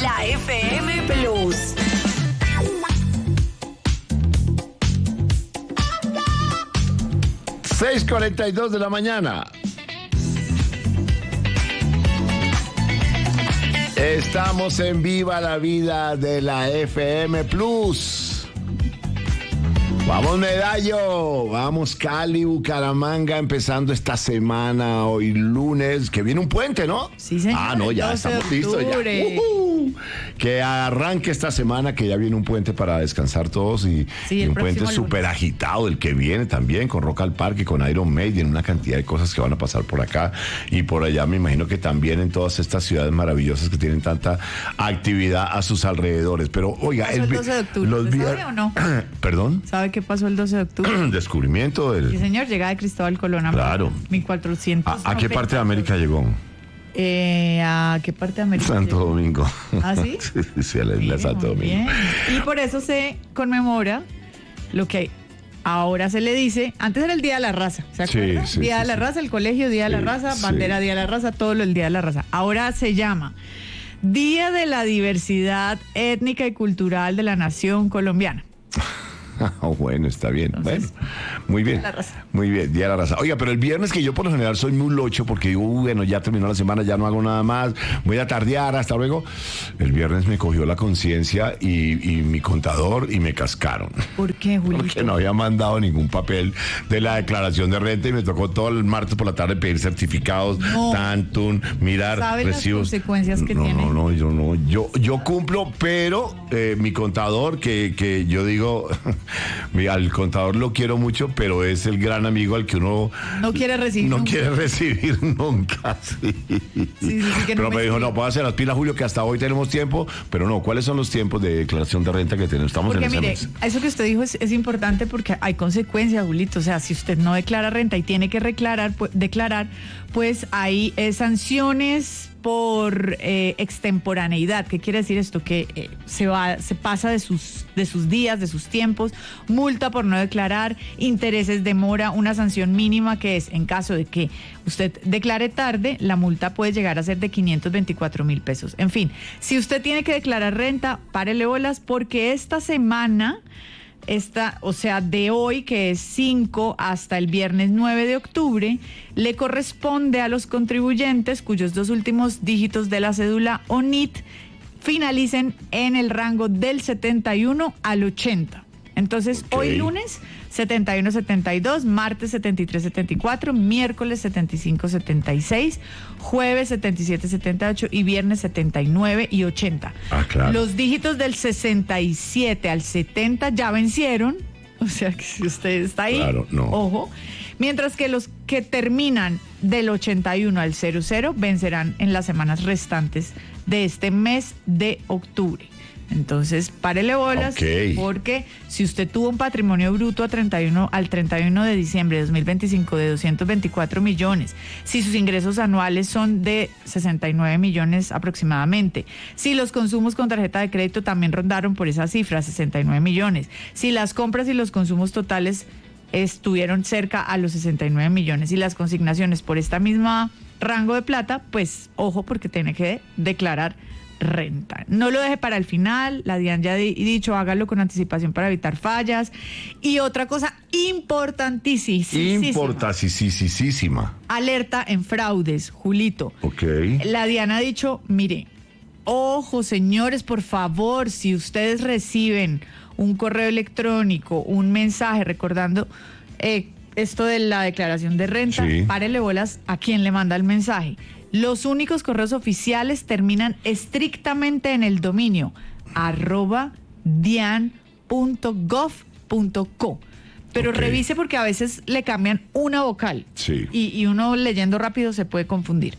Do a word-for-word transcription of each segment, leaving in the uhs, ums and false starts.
La F M Plus. seis cuarenta y dos de la mañana. Estamos en Viva la Vida de la F M Plus. Vamos, Medallo, vamos, Cali, Bucaramanga, empezando esta semana, hoy lunes, que viene un puente, ¿no? Sí, señor. Ah, no, ya estamos listos. Ya. Uh-huh. Que arranque esta semana, que ya viene un puente para descansar todos y, sí, y un puente súper agitado, el que viene también, con Rock al Parque, con Iron Maiden, una cantidad de cosas que van a pasar por acá y por allá. Me imagino que también en todas estas ciudades maravillosas que tienen tanta actividad a sus alrededores. Pero, oiga, el, el doce de octubre, los ¿sabe vía... o no? ¿Perdón? ¿Sabe qué pasó el doce de octubre? Descubrimiento del... Sí, señor, llegada de Cristóbal Colón a Claro. mil cuatrocientos. ¿A, ¿A qué parte de América llegó? Eh, ¿A qué parte de América? Santo llegó? Domingo. ¿Ah, sí? Sí, sí, a la isla Santo Domingo. Bien. Y por eso se conmemora lo que ahora se le dice, antes era el Día de la Raza, ¿se acuerda? Sí, sí, Día sí, de la sí. Raza, el colegio, Día de Sí, la Raza, sí. bandera, Día de la Raza, todo lo del Día de la Raza. Ahora se llama Día de la Diversidad Étnica y Cultural de la Nación Colombiana. Oh, bueno, está bien. Entonces, bueno, muy bien. Día de la Raza. Muy bien, Día de la Raza. Oiga, pero el viernes, que yo por lo general soy muy locho porque digo, uh, bueno, ya terminó la semana, ya no hago nada más, voy a tardear, hasta luego. El viernes me cogió la conciencia y, y mi contador y me cascaron. ¿Por qué, Julito? Porque no había mandado ningún papel de la declaración de renta y me tocó todo el martes por la tarde pedir certificados, No. tantum, mirar ¿Sabe las recibos. consecuencias que no, tiene? No, no, yo no. Yo, yo cumplo, pero eh, mi contador, que, que yo digo, mira, al contador lo quiero mucho, pero es el gran amigo al que uno No quiere recibir no nunca. quiere recibir nunca. Sí. Sí, sí, sí, que no pero me me dijo, escribe. no, puedo hacer las pilas, Julio, que hasta hoy tenemos tiempo, pero no, ¿cuáles son los tiempos de declaración de renta que tenemos? Estamos Porque en ese mire, mes. eso que usted dijo es, es importante porque hay consecuencias, Julito. O sea, si usted no declara renta y tiene que declarar, pues, declarar, pues hay eh, sanciones por eh, extemporaneidad. ¿Qué quiere decir esto? Que eh, se va, se pasa de sus, de sus días, de sus tiempos, multa por no declarar, intereses de mora, una sanción mínima que es, en caso de que usted declare tarde, la multa puede llegar a ser de quinientos veinticuatro mil pesos. En fin, si usted tiene que declarar renta, párele bolas porque esta semana... Esta, o sea, de hoy, que es cinco, hasta el viernes nueve de octubre, le corresponde a los contribuyentes cuyos dos últimos dígitos de la cédula O N I T finalicen en el rango del setenta y uno al ochenta. Entonces, Okay. hoy lunes, setenta y uno setenta y dos, martes setenta y tres setenta y cuatro, miércoles setenta y cinco setenta y seis, jueves setenta y siete setenta y ocho y viernes setenta y nueve y ochenta. Ah, claro. Los dígitos del sesenta y siete al setenta ya vencieron, o sea que si usted está ahí, Claro, no. ojo. Mientras que los que terminan del ochenta y uno al cero cero vencerán en las semanas restantes de este mes de octubre. Entonces, párele bolas, Ok. porque si usted tuvo un patrimonio bruto a treinta y uno, al treinta y uno de diciembre de dos mil veinticinco de doscientos veinticuatro millones, si sus ingresos anuales son de sesenta y nueve millones aproximadamente, si los consumos con tarjeta de crédito también rondaron por esa cifra, sesenta y nueve millones, si las compras y los consumos totales estuvieron cerca a los sesenta y nueve millones y las consignaciones por esta misma rango de plata, pues ojo, porque tiene que declarar renta. No lo deje para el final, la DIAN ya ha dicho, hágalo con anticipación para evitar fallas. Y otra cosa importantísima. Importantísima. Alerta en fraudes, Julito. Ok. La DIAN ha dicho, mire, ojo señores, por favor, si ustedes reciben un correo electrónico, un mensaje recordando eh, esto de la declaración de renta, Sí. párele bolas a quien le manda el mensaje. Los únicos correos oficiales terminan estrictamente en el dominio arroba dian punto gov punto co. Pero Ok. revise porque a veces le cambian una vocal. Sí. Y, y uno leyendo rápido se puede confundir.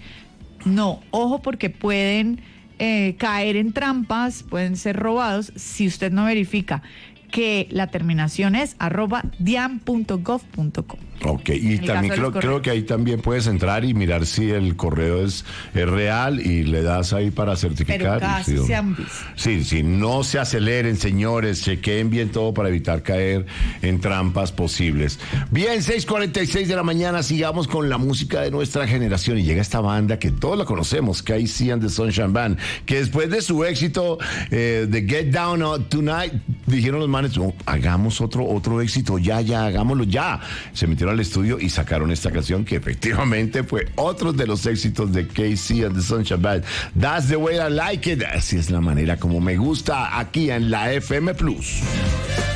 No, ojo porque pueden eh, caer en trampas, pueden ser robados si usted no verifica que la terminación es arroba diam punto gov punto co. Ok, y también creo, creo que ahí también puedes entrar y mirar si el correo es, es real y le das ahí para certificar. Pero casi sí, se han visto. Sí, sí, no se aceleren, señores, chequeen bien todo para evitar caer en trampas posibles. Bien, seis cuarenta y seis de la mañana, sigamos con la música de nuestra generación y llega esta banda que todos la conocemos, K C and the Sunshine Band, que después de su éxito eh, de Get Down Tonight, dijeron los manes, oh, hagamos otro, otro éxito, ya, ya, hagámoslo ya. Se metieron al estudio y sacaron esta canción que efectivamente fue otro de los éxitos de K C and the Sunshine Band. That's the way I like it. Así es la manera como me gusta aquí en la F M Plus.